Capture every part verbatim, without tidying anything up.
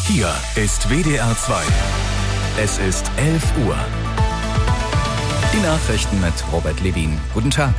Hier ist W D R zwei. Es ist elf Uhr. Die Nachrichten mit Robert Levin. Guten Tag.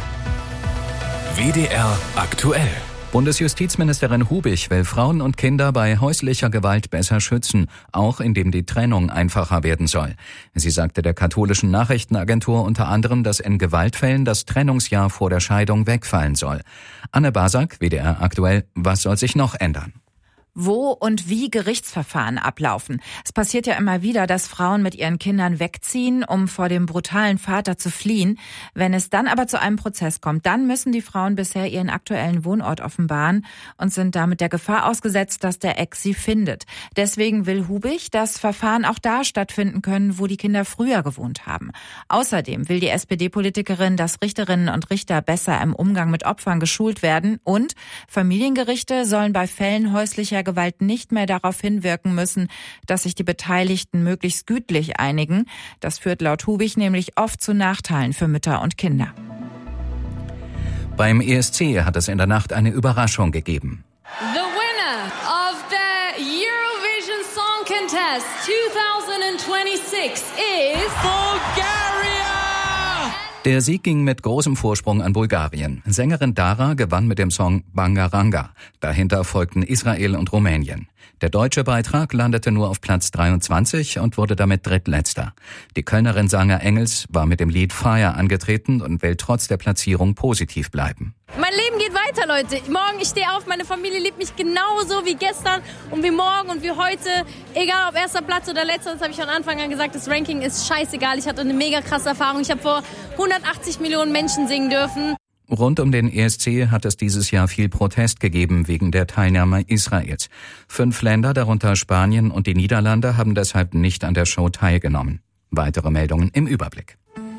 W D R aktuell. Bundesjustizministerin Hubich will Frauen und Kinder bei häuslicher Gewalt besser schützen, auch indem die Trennung einfacher werden soll. Sie sagte der katholischen Nachrichtenagentur unter anderem, dass in Gewaltfällen das Trennungsjahr vor der Scheidung wegfallen soll. Anne Basak, W D R aktuell, was soll sich noch ändern? Wo und wie Gerichtsverfahren ablaufen. Es passiert ja immer wieder, dass Frauen mit ihren Kindern wegziehen, um vor dem brutalen Vater zu fliehen. Wenn es dann aber zu einem Prozess kommt, dann müssen die Frauen bisher ihren aktuellen Wohnort offenbaren und sind damit der Gefahr ausgesetzt, dass der Ex sie findet. Deswegen will Hubich, dass Verfahren auch da stattfinden können, wo die Kinder früher gewohnt haben. Außerdem will die S P D-Politikerin, dass Richterinnen und Richter besser im Umgang mit Opfern geschult werden und Familiengerichte sollen bei Fällen häuslicher Gewalt nicht mehr darauf hinwirken müssen, dass sich die Beteiligten möglichst gütlich einigen. Das führt laut Hubich nämlich oft zu Nachteilen für Mütter und Kinder. Beim E S C hat es in der Nacht eine Überraschung gegeben. The winner of the Eurovision Song Contest twenty twenty-six is Bulgaria! Der Sieg ging mit großem Vorsprung an Bulgarien. Sängerin Dara gewann mit dem Song Bangaranga. Dahinter folgten Israel und Rumänien. Der deutsche Beitrag landete nur auf Platz dreiundzwanzig und wurde damit drittletzter. Die Kölnerin Sanger Engels war mit dem Lied Fire angetreten und will trotz der Platzierung positiv bleiben. Mein Leben geht weiter, Leute. Morgen, ich stehe auf, meine Familie liebt mich genauso wie gestern und wie morgen und wie heute. Egal ob erster Platz oder letzter, das habe ich von Anfang an gesagt, das Ranking ist scheißegal. Ich hatte eine mega krasse Erfahrung. Ich habe vor hundertachtzig Millionen Menschen singen dürfen. Rund um den E S C hat es dieses Jahr viel Protest gegeben wegen der Teilnahme Israels. Fünf Länder, darunter Spanien und die Niederlande, haben deshalb nicht an der Show teilgenommen. Weitere Meldungen im Überblick.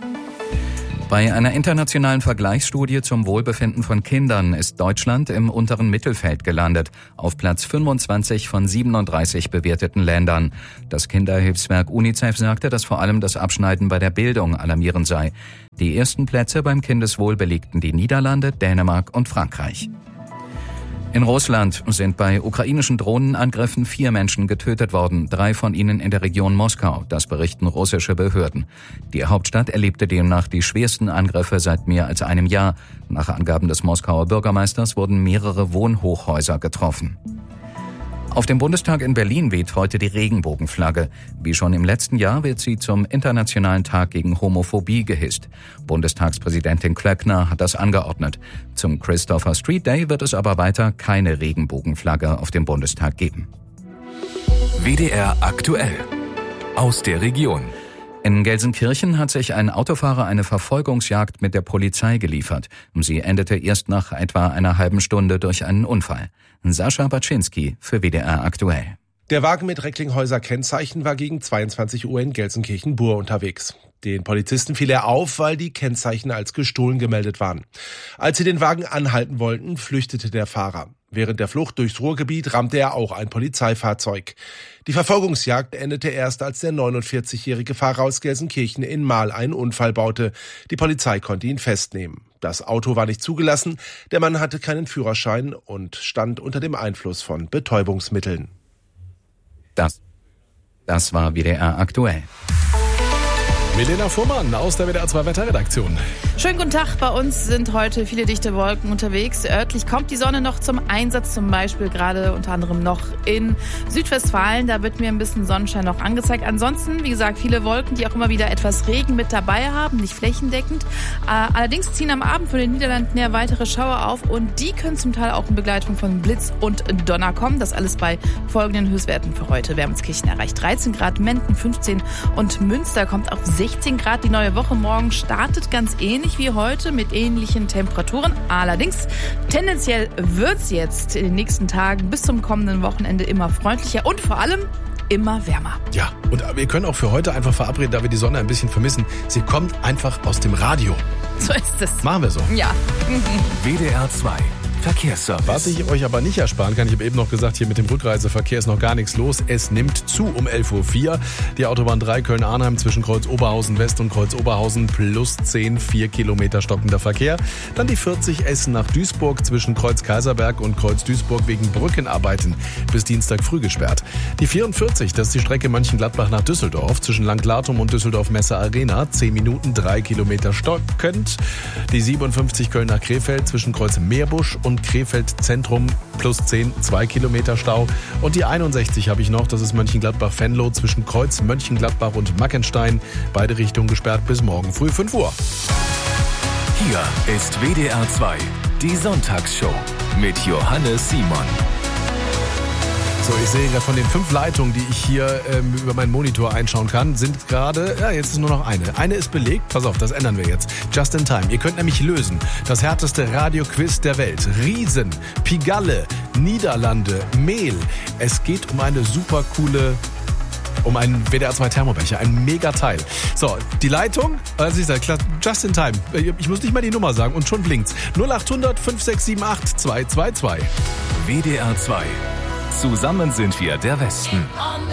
Bei einer internationalen Vergleichsstudie zum Wohlbefinden von Kindern ist Deutschland im unteren Mittelfeld gelandet, auf Platz fünfundzwanzig von siebenunddreißig bewerteten Ländern. Das Kinderhilfswerk UNICEF sagte, dass vor allem das Abschneiden bei der Bildung alarmierend sei. Die ersten Plätze beim Kindeswohl belegten die Niederlande, Dänemark und Frankreich. In Russland sind bei ukrainischen Drohnenangriffen vier Menschen getötet worden, drei von ihnen in der Region Moskau, das berichten russische Behörden. Die Hauptstadt erlebte demnach die schwersten Angriffe seit mehr als einem Jahr. Nach Angaben des Moskauer Bürgermeisters wurden mehrere Wohnhochhäuser getroffen. Auf dem Bundestag in Berlin weht heute die Regenbogenflagge. Wie schon im letzten Jahr wird sie zum Internationalen Tag gegen Homophobie gehisst. Bundestagspräsidentin Klöckner hat das angeordnet. Zum Christopher Street Day wird es aber weiter keine Regenbogenflagge auf dem Bundestag geben. W D R aktuell. Aus der Region. In Gelsenkirchen hat sich ein Autofahrer eine Verfolgungsjagd mit der Polizei geliefert. Sie endete erst nach etwa einer halben Stunde durch einen Unfall. Sascha Baczynski für W D R aktuell. Der Wagen mit Recklinghäuser Kennzeichen war gegen zweiundzwanzig Uhr in Gelsenkirchen-Bur unterwegs. Den Polizisten fiel er auf, weil die Kennzeichen als gestohlen gemeldet waren. Als sie den Wagen anhalten wollten, flüchtete der Fahrer. Während der Flucht durchs Ruhrgebiet rammte er auch ein Polizeifahrzeug. Die Verfolgungsjagd endete erst, als der neunundvierzigjährige Fahrer aus Gelsenkirchen in Mahl einen Unfall baute. Die Polizei konnte ihn festnehmen. Das Auto war nicht zugelassen, der Mann hatte keinen Führerschein und stand unter dem Einfluss von Betäubungsmitteln. Das, das war W D R aktuell. Milena Fuhrmann aus der W D R zwei Wetterredaktion. Schönen guten Tag. Bei uns sind heute viele dichte Wolken unterwegs. Örtlich kommt die Sonne noch zum Einsatz, zum Beispiel gerade unter anderem noch in Südwestfalen. Da wird mir ein bisschen Sonnenschein noch angezeigt. Ansonsten, wie gesagt, viele Wolken, die auch immer wieder etwas Regen mit dabei haben, nicht flächendeckend. Allerdings ziehen am Abend von den Niederlanden her weitere Schauer auf und die können zum Teil auch in Begleitung von Blitz und Donner kommen. Das alles bei folgenden Höchstwerten für heute. Wermelskirchen erreicht dreizehn Grad, Menden fünfzehn und Münster kommt auf sechzehn Grad. Die neue Woche morgen startet ganz ähnlich wie heute mit ähnlichen Temperaturen. Allerdings tendenziell wird's jetzt in den nächsten Tagen bis zum kommenden Wochenende immer freundlicher und vor allem immer wärmer. Ja, und wir können auch für heute einfach verabreden, da wir die Sonne ein bisschen vermissen. Sie kommt einfach aus dem Radio. So ist es. Machen wir so. Ja. W D R zwei. Verkehrsservice. Was ich euch aber nicht ersparen kann, ich habe eben noch gesagt, hier mit dem Rückreiseverkehr ist noch gar nichts los. Es nimmt zu um elf Uhr vier. Die Autobahn drei Köln-Arnheim zwischen Kreuz Oberhausen West und Kreuz Oberhausen plus zehn, vier Kilometer stockender Verkehr. Dann die vierzig Essen nach Duisburg zwischen Kreuz Kaiserberg und Kreuz Duisburg wegen Brückenarbeiten bis Dienstag früh gesperrt. Die vierundvierzig, das ist die Strecke Mönchengladbach nach Düsseldorf zwischen Langlartum und Düsseldorf Messe Arena. zehn Minuten, drei Kilometer stockend. Die siebenundfünfzig Köln nach Krefeld zwischen Kreuz Meerbusch und Krefeld Zentrum plus zehn, zwei Kilometer Stau. Und die einundsechzig habe ich noch, das ist Mönchengladbach-Venlo zwischen Kreuz Mönchengladbach und Mackenstein. Beide Richtungen gesperrt bis morgen früh fünf Uhr. Hier ist W D R zwei, die Sonntagsshow mit Johannes Simon. So, ich sehe gerade von den fünf Leitungen, die ich hier ähm, über meinen Monitor einschauen kann, sind gerade, ja, jetzt ist nur noch eine. Eine ist belegt, pass auf, das ändern wir jetzt. Just in time. Ihr könnt nämlich lösen. Das härteste Radioquiz der Welt. Riesen, Pigalle, Niederlande, Mehl. Es geht um eine super coole... um einen W D R zwei Thermobecher, ein Megateil. So, die Leitung, also ich sage, just in time. Ich muss nicht mal die Nummer sagen und schon blinkt's. null acht hundert fünf sechs sieben acht zwei zwei zwei. W D R zwei. Zusammen sind wir der Westen.